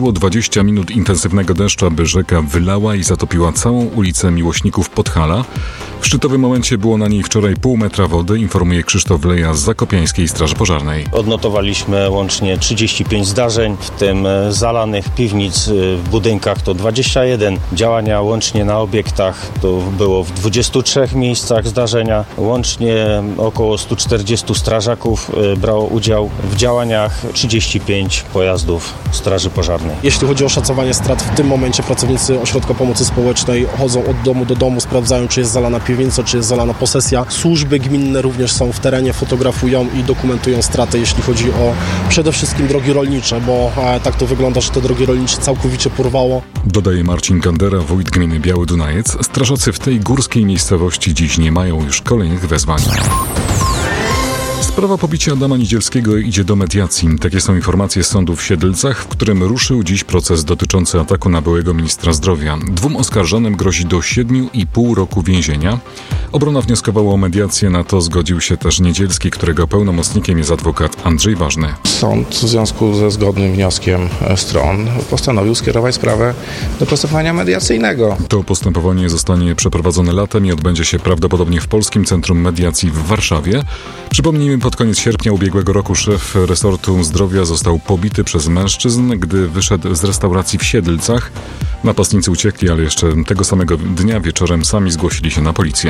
Wystarczyło 20 minut intensywnego deszczu, aby rzeka wylała i zatopiła całą ulicę Miłośników Podhala. W szczytowym momencie było na niej wczoraj pół metra wody, informuje Krzysztof Leja z Zakopiańskiej Straży Pożarnej. Odnotowaliśmy łącznie 35 zdarzeń, w tym zalanych piwnic w budynkach to 21. Działania łącznie na obiektach to było w 23 miejscach zdarzenia. Łącznie około 140 strażaków brało udział w działaniach, 35 pojazdów Straży Pożarnej. Jeśli chodzi o szacowanie strat, w tym momencie pracownicy Ośrodka Pomocy Społecznej chodzą od domu do domu, sprawdzają, czy jest zalana piwnica, czy jest zalana posesja. Służby gminne również są w terenie, fotografują i dokumentują straty, jeśli chodzi o przede wszystkim drogi rolnicze, bo tak to wygląda, że te drogi rolnicze całkowicie porwało. Dodaje Marcin Gandera, wójt gminy Biały Dunajec. Strażacy w tej górskiej miejscowości dziś nie mają już kolejnych wezwań. Sprawa pobicia Adama Niedzielskiego idzie do mediacji. Takie są informacje z sądu w Siedlcach, w którym ruszył dziś proces dotyczący ataku na byłego ministra zdrowia. 2 oskarżonym grozi do 7,5 roku więzienia. Obrona wnioskowała o mediację, na to zgodził się też Niedzielski, którego pełnomocnikiem jest adwokat Andrzej Ważny. Sąd w związku ze zgodnym wnioskiem stron postanowił skierować sprawę do postępowania mediacyjnego. To postępowanie zostanie przeprowadzone latem i odbędzie się prawdopodobnie w Polskim Centrum Mediacji w Warszawie. Przypomnijmy, pod koniec sierpnia ubiegłego roku szef resortu zdrowia został pobity przez mężczyzn, gdy wyszedł z restauracji w Siedlcach. Napastnicy uciekli, ale jeszcze tego samego dnia wieczorem sami zgłosili się na policję.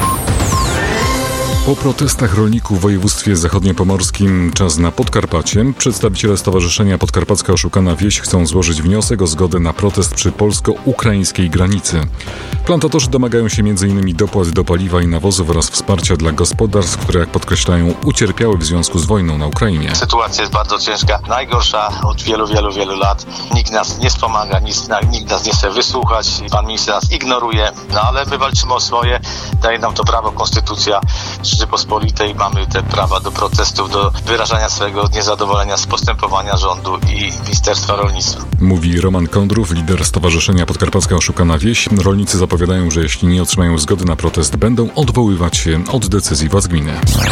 Po protestach rolników w województwie zachodniopomorskim czas na Podkarpacie. Przedstawiciele Stowarzyszenia Podkarpacka Oszukana Wieś chcą złożyć wniosek o zgodę na protest przy polsko-ukraińskiej granicy. Plantatorzy domagają się m.in. dopłat do paliwa i nawozów oraz wsparcia dla gospodarstw, które, jak podkreślają, ucierpiały w związku z wojną na Ukrainie. Sytuacja jest bardzo ciężka, najgorsza od wielu lat. Nikt nas nie wspomaga, nikt nas nie chce wysłuchać, pan minister nas ignoruje, ale my walczymy o swoje, daje nam to prawo konstytucja Rzeczypospolitej, mamy te prawa do protestów, do wyrażania swojego niezadowolenia z postępowania rządu i Ministerstwa Rolnictwa. Mówi Roman Kondrów, lider Stowarzyszenia Podkarpacka Oszukana Wieś. Rolnicy zapowiadają, że jeśli nie otrzymają zgody na protest, będą odwoływać się od decyzji władz gminy.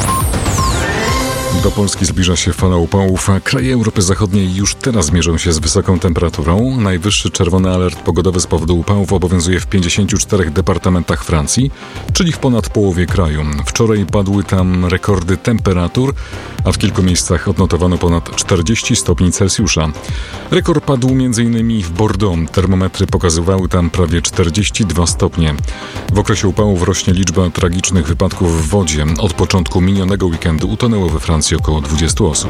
Do Polski zbliża się fala upałów, a kraje Europy Zachodniej już teraz mierzą się z wysoką temperaturą. Najwyższy czerwony alert pogodowy z powodu upałów obowiązuje w 54 departamentach Francji, czyli w ponad połowie kraju. Wczoraj padły tam rekordy temperatur, a w kilku miejscach odnotowano ponad 40 stopni Celsjusza. Rekord padł m.in. w Bordeaux. Termometry pokazywały tam prawie 42 stopnie. W okresie upałów rośnie liczba tragicznych wypadków w wodzie. Od początku minionego weekendu utonęło we Francji około 20 osób.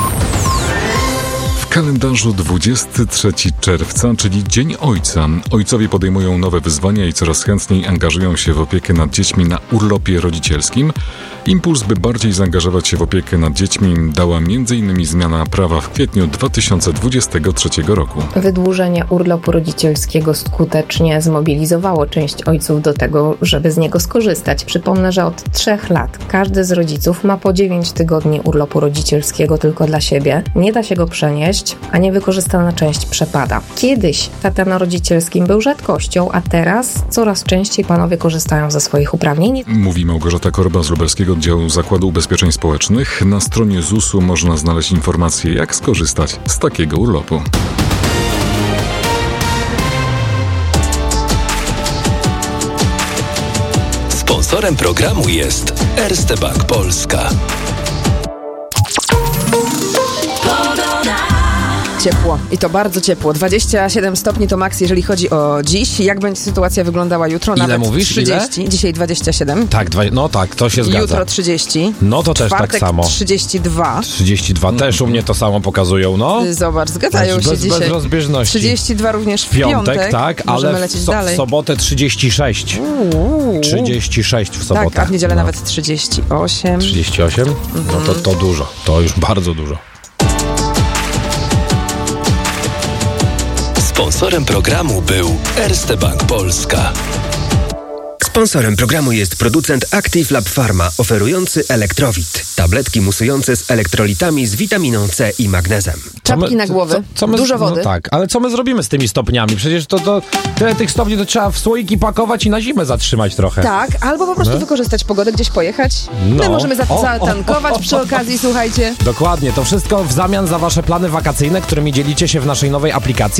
W kalendarzu 23 czerwca, czyli Dzień Ojca. Ojcowie podejmują nowe wyzwania i coraz chętniej angażują się w opiekę nad dziećmi na urlopie rodzicielskim. Impuls, by bardziej zaangażować się w opiekę nad dziećmi, dała m.in. zmiana prawa w kwietniu 2023 roku. Wydłużenie urlopu rodzicielskiego skutecznie zmobilizowało część ojców do tego, żeby z niego skorzystać. Przypomnę, że od 3 lat każdy z rodziców ma po 9 tygodni urlopu rodzicielskiego tylko dla siebie. Nie da się go przenieść, a niewykorzystana część przepada. Kiedyś tata na rodzicielskim był rzadkością, a teraz coraz częściej panowie korzystają ze swoich uprawnień. Mówi Małgorzata Korba z Lubelskiego Oddziału Zakładu Ubezpieczeń Społecznych. Na stronie ZUS-u można znaleźć informacje, jak skorzystać z takiego urlopu. Sponsorem programu jest Erste Bank Polska. Ciepło. I to bardzo ciepło. 27 stopni to maks, jeżeli chodzi o dziś. Jak będzie sytuacja wyglądała jutro? Ile nawet mówisz? 30. Ile? Dzisiaj 27. Tak, no tak, to się zgadza. Jutro 30. No to też Czwartek tak samo. 32. 32 też u mnie to samo pokazują, no. Zobacz, zgadzają się dzisiaj. Bez rozbieżności. 32 również w piątek. Tak, możemy ale lecieć dalej. w sobotę 36. 36 w sobotę. Tak, a w niedzielę nawet 38. 38? No to dużo. To już bardzo dużo. Sponsorem programu był Erste Bank Polska. Sponsorem programu jest producent Active Lab Pharma, oferujący Elektrowit. Tabletki musujące z elektrolitami z witaminą C i magnezem. Czapki na głowy, dużo wody. No tak, ale co my zrobimy z tymi stopniami? Przecież to tyle tych stopni to trzeba w słoiki pakować i na zimę zatrzymać trochę. Tak, albo po prostu wykorzystać pogodę, gdzieś pojechać. My możemy zatankować przy okazji, słuchajcie. Dokładnie, to wszystko w zamian za wasze plany wakacyjne, którymi dzielicie się w naszej nowej aplikacji.